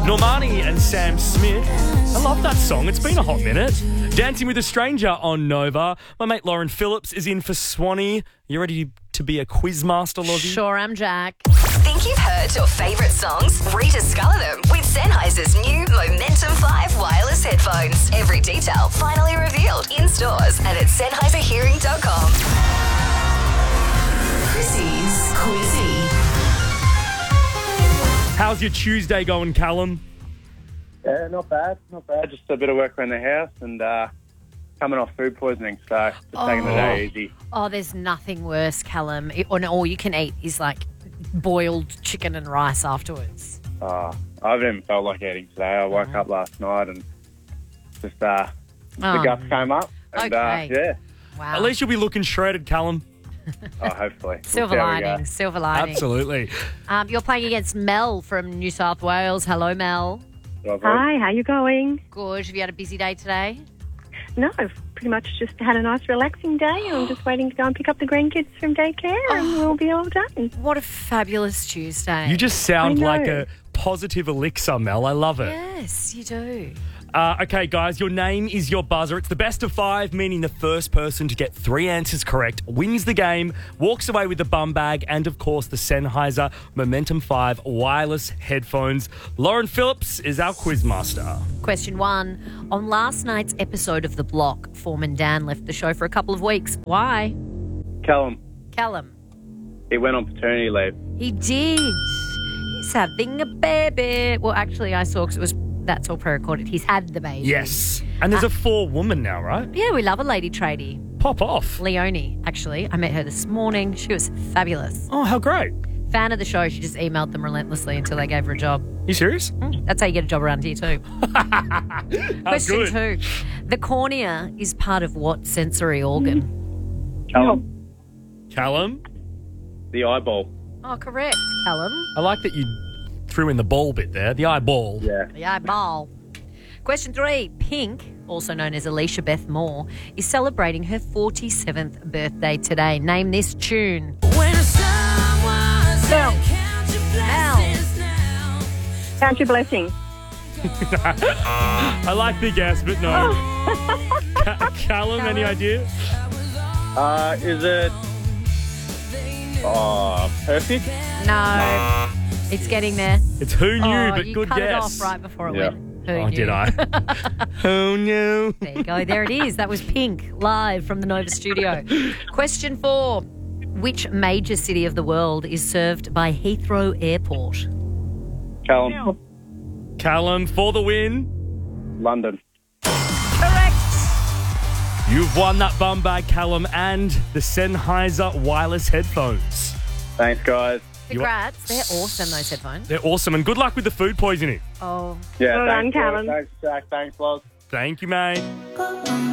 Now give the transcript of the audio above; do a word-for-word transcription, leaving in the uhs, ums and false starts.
Normani and Sam Smith. I love that song. It's been a hot minute. Dancing with a Stranger on Nova. My mate Lauren Phillips is in for Swanee. You ready to be a quiz master, Lozzie? Sure am, Jack. Think you've heard your favourite songs? Rediscover them with Sennheiser's new Momentum five wireless headphones. Every detail finally revealed in stores and at Sennheiser Hearing dot com. Chrissy's Quizzy. How's your Tuesday going, Callum? Yeah, not bad, not bad. Just a bit of work around the house and uh, coming off food poisoning, so just Oh. taking the day easy. Oh, there's nothing worse, Callum. It, or all you can eat is like boiled chicken and rice afterwards. Uh, I haven't even felt like eating today. I woke up last night and just uh, the Oh. guts came up. And Okay. uh, yeah, Wow. At least you'll be looking shredded, Callum. oh, hopefully. We'll Silver see how we go. lining, silver lining. Absolutely. Um, you're playing against Mel from New South Wales. Hello, Mel. Lovely. Hi, how you going? Good. Have you had a busy day today? No, I've pretty much just had a nice relaxing day. I'm just waiting to go and pick up the grandkids from daycare and we'll be all done. What a fabulous Tuesday. You just sound I know. like a positive elixir, Mel. I love it. Yes, you do. Uh, okay, guys, your name is your buzzer. It's the best of five, meaning the first person to get three answers correct wins the game, walks away with the bum bag, and, of course, the Sennheiser Momentum five wireless headphones. Lauren Phillips is our quizmaster. Question one. On last night's episode of The Block, Foreman Dan left the show for a couple of weeks. Why? Callum, Callum. he went on paternity leave. He did. He's having a baby. Well, actually, I saw because it was that's all pre-recorded. He's had the baby. Yes. And there's a four-woman now, right? Yeah, we love a lady tradie. Pop off. Leonie, actually. I met her this morning. She was fabulous. Oh, how great. Fan of the show. She just emailed them relentlessly until they gave her a job. You serious? Mm, That's how you get a job around here too. How Question good. two. The cornea is part of what sensory organ? Callum, Callum, the eyeball. Oh, correct, Callum. I like that you threw in the ball bit there, the eyeball. Yeah. The eyeball. Question three. Pink, also known as Alicia Beth Moore, is celebrating her forty-seventh birthday today. Name this tune. Mel, Mel. count your blessings. I like the guess, but no. Ca- Callum, any idea? Uh, is it... Oh, perfect? No. It's getting there. It's Who Knew, oh, but you good cut guess. it off right before it Yeah. went. Who Oh, knew? did I? Who knew? There you go. There it is. That was Pink, live from the Nova studio. Question four. Which major city of the world is served by Heathrow Airport? Callum, Callum, for the win. London. Correct. You've won that bum bag, Callum, and the Sennheiser wireless headphones. Thanks, guys. Congrats. They're awesome, those headphones. They're awesome, and good luck with the food poisoning. Oh, Yeah, Well thanks, done, Roy. Callum. Thanks, Jack. Thanks, Loz. Thank you, mate.